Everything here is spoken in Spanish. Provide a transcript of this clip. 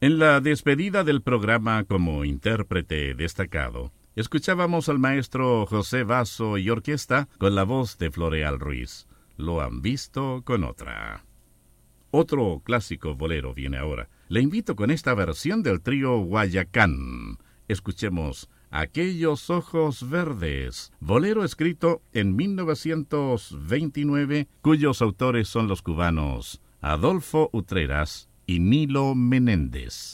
En la despedida del programa como intérprete destacado, escuchábamos al maestro José Basso y orquesta con la voz de Floreal Ruiz. Lo han visto con otra. Otro clásico bolero viene ahora. Le invito con esta versión del trío Guayacán. Escuchemos Aquellos ojos verdes, bolero escrito en 1929, cuyos autores son los cubanos Adolfo Utreras y Nilo Menéndez.